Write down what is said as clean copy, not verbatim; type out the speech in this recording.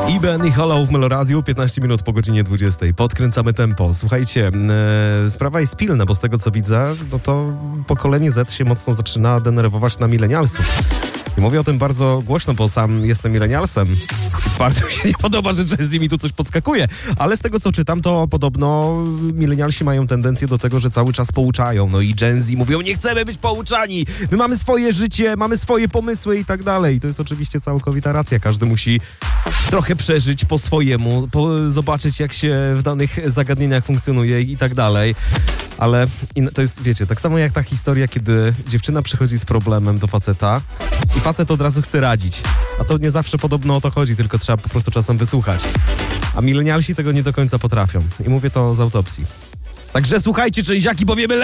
Iben i Hollow w Meloradiu, 15 minut po godzinie 20. Podkręcamy tempo. Słuchajcie, sprawa jest pilna, bo z tego co widzę, no to pokolenie Z się mocno zaczyna denerwować na milenialsów. I mówię o tym bardzo głośno, bo sam jestem milenialsem. Bardzo mi się nie podoba, że Gen Z mi tu coś podskakuje, ale z tego co czytam, to podobno milenialsi mają tendencję do tego, że cały czas pouczają. No i Gen Z mówią, nie chcemy być pouczani, my mamy swoje życie, mamy swoje pomysły i tak dalej. To jest oczywiście całkowita racja. Każdy musi trochę przeżyć po swojemu, zobaczyć jak się w danych zagadnieniach funkcjonuje i tak dalej. Ale to jest, wiecie, tak samo jak ta historia, kiedy dziewczyna przychodzi z problemem do faceta i facet od razu chce radzić. A to nie zawsze podobno o to chodzi, tylko trzeba po prostu czasem wysłuchać. A milenialsi tego nie do końca potrafią. I mówię to z autopsji. Także słuchajcie, częściaki, powiemy